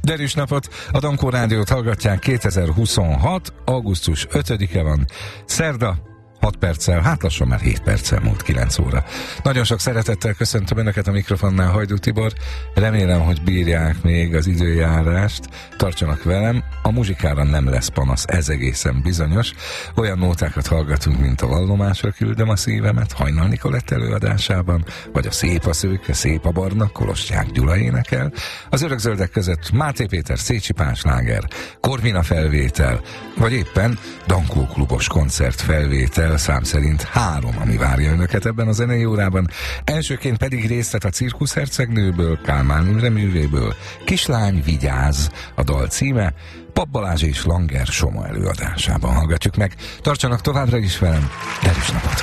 Derűs napot, a Dankó Rádiót hallgatják, 2026. augusztus 5-e van, szerda, 6 perccel, hát lassan már 7 perccel múlt 9 óra. Nagyon sok szeretettel köszöntöm Önöket a mikrofonnál, Hajdú Tibor. Remélem, hogy bírják még az időjárást, tartsanak velem. A muzsikára nem lesz panasz, ez egészen bizonyos. Olyan nótákat hallgatunk, mint a Vallomásra küldöm a szívemet, Hajnal Nikolett előadásában, vagy a Szép a szőke, szép a barna, Kolostyák Gyula énekel. Az örökzöldek között Máté Péter Szécsi Pál sláger, Korvina felvétel, vagy éppen Dankó klubos koncert felvétel, szám szerint 3, ami várja Önöket ebben a zenei órában. Elsőként pedig részlet a Cirkuszhercegnőből, Kálmán Imre művéből, Kislány vigyázz a dal címe, Papp Balázs és Langer Soma előadásában hallgatjuk meg. Tartsanak továbbra is velem, derűs napot!